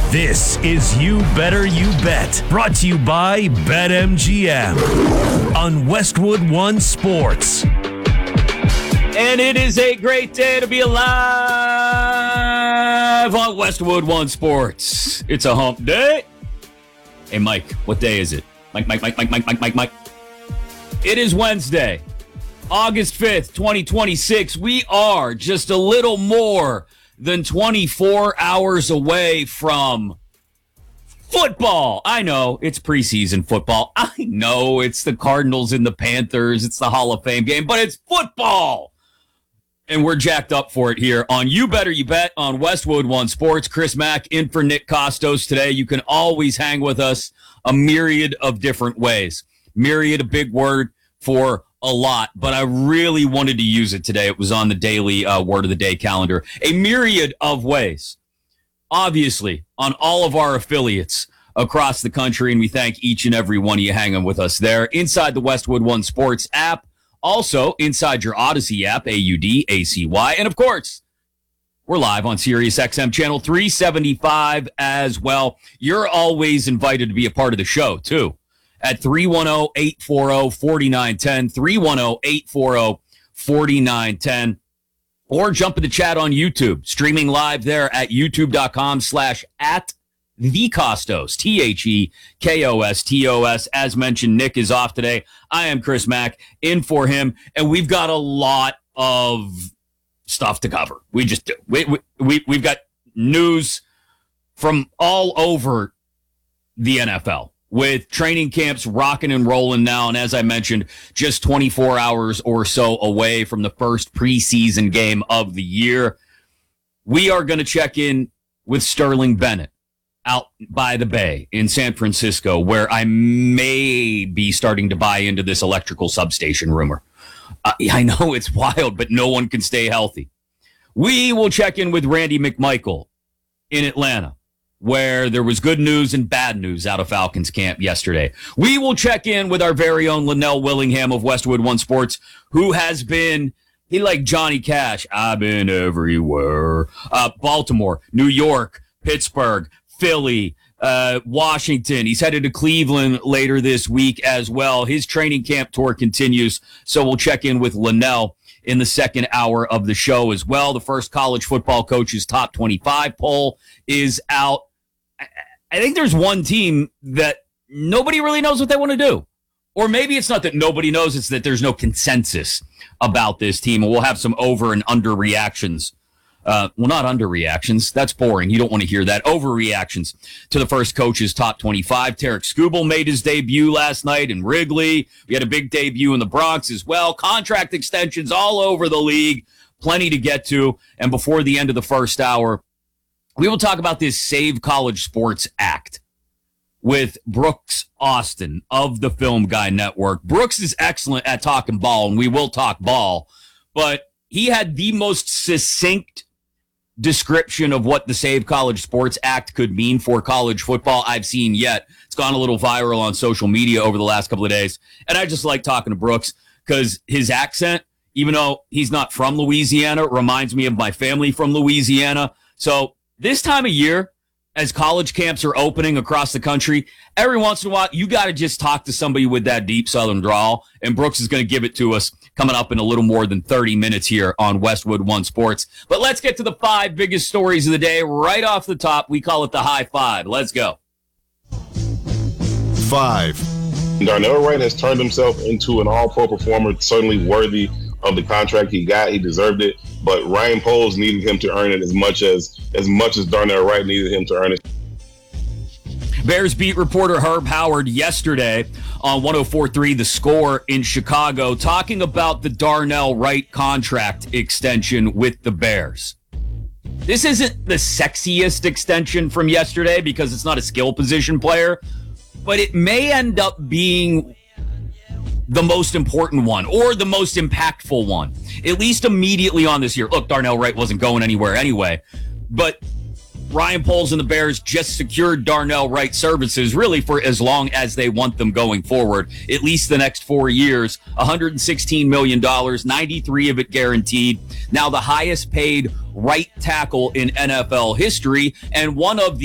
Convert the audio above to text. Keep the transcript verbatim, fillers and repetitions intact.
This is You Better You Bet, brought to you by BetMGM on Westwood One Sports. And it is a great day to be alive on Westwood One Sports. It's a hump day. Hey, Mike, what day is it? Mike, Mike, Mike, Mike, Mike, Mike, Mike, Mike. It is Wednesday, August fifth, twenty twenty-six. We are just a little more than twenty-four hours away from football. I know it's preseason football. I know it's the Cardinals and the Panthers. It's the Hall of Fame game, but it's football. And we're jacked up for it here on You Better You Bet on Westwood One Sports. Chris Mack in for Nick Costos today. You can always hang with us a myriad of different ways. Myriad, a big word for a lot, but I really wanted to use it today. It was on the daily uh, word of the day calendar. A myriad of ways, obviously, on all of our affiliates across the country, and we thank each and every one of you hanging with us there inside the Westwood One Sports app, also inside your Odyssey app, A U D A C Y, and of course, we're live on Sirius X M channel three seventy-five as well. You're always invited to be a part of the show, too, at three one zero, eight four zero, four nine one zero, three one zero, eight four zero, four nine one zero, or jump in the chat on YouTube, streaming live there at youtube.com slash at the Costos, T H E K O S T O S. As mentioned, Nick is off today. I am Chris Mack, in for him, and we've got a lot of stuff to cover. We just do. We, we, we, we've got news from all over the N F L, with training camps rocking and rolling now. And as I mentioned, just twenty-four hours or so away from the first preseason game of the year. We are going to check in with Sterling Bennett out by the Bay in San Francisco, where I may be starting to buy into this electrical substation rumor. Uh, I know it's wild, but no one can stay healthy. We will check in with Randy McMichael in Atlanta, where there was good news and bad news out of Falcons camp yesterday. We will check in with our very own Linnell Willingham of Westwood One Sports, who has been, he like Johnny Cash, I've been everywhere. Uh, Baltimore, New York, Pittsburgh, Philly, uh, Washington. He's headed to Cleveland later this week as well. His training camp tour continues, so we'll check in with Linnell in the second hour of the show as well. The first college football coaches top twenty-five poll is out. I think there's one team that nobody really knows what they want to do. Or maybe it's not that nobody knows, it's that there's no consensus about this team. And we'll have some over and under reactions. Uh, well, not under reactions. That's boring. You don't want to hear that. Overreactions to the first coaches top twenty-five. Tarek Skubal made his debut last night in Wrigley. We had a big debut in the Bronx as well. Contract extensions all over the league. Plenty to get to. And before the end of the first hour, we will talk about this Save College Sports Act with Brooks Austin of the Film Guy Network. Brooks is excellent at talking ball, and we will talk ball, but he had the most succinct description of what the Save College Sports Act could mean for college football I've seen yet. It's gone a little viral on social media over the last couple of days, and I just like talking to Brooks because his accent, even though he's not from Louisiana, reminds me of my family from Louisiana. So this time of year, as college camps are opening across the country, every once in a while, you got to just talk to somebody with that deep Southern drawl, and Brooks is going to give it to us coming up in a little more than thirty minutes here on Westwood One Sports. But let's get to the five biggest stories of the day right off the top. We call it the high five. Let's go. Five. Darnell Wright has turned himself into an all-pro performer, certainly worthy of the contract he got. He deserved it, but Ryan Poles needed him to earn it as much as as much as Darnell Wright needed him to earn it. Bears beat reporter Herb Howard yesterday on one oh four point three The Score in Chicago, talking about the Darnell Wright contract extension with the Bears. This isn't the sexiest extension from yesterday because it's not a skill position player, but it may end up being the most important one or the most impactful one, at least immediately on this year. Look, Darnell Wright wasn't going anywhere anyway, but Ryan Poles and the Bears just secured Darnell Wright services really for as long as they want them going forward, at least the next four years, one hundred sixteen million dollars, ninety-three of it guaranteed. Now the highest paid right tackle in N F L history and one of the